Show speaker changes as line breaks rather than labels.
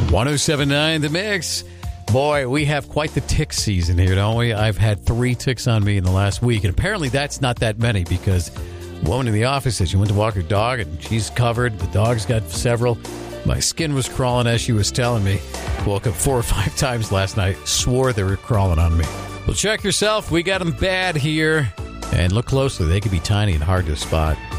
1079 The Mix. Boy, we have quite the tick season here, don't we? I've had 3 ticks on me in the last week, and apparently that's not that many because a woman in the office said she went to walk her dog, and she's covered. The dog's got several. My skin was crawling as she was telling me. Woke up 4 or 5 times last night, swore they were crawling on me. Well, check yourself. We got them bad here. And look closely. They could be tiny and hard to spot.